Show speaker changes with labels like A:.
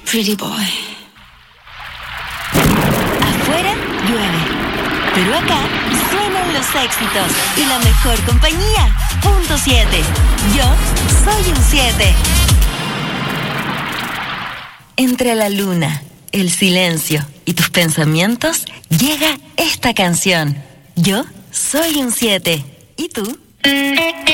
A: Pretty boy.
B: Afuera llueve, pero acá suenan los éxitos y la mejor compañía. Punto 7. Yo soy un 7. Entre la luna, el silencio y tus pensamientos llega esta canción. Yo soy un 7. ¿Y tú?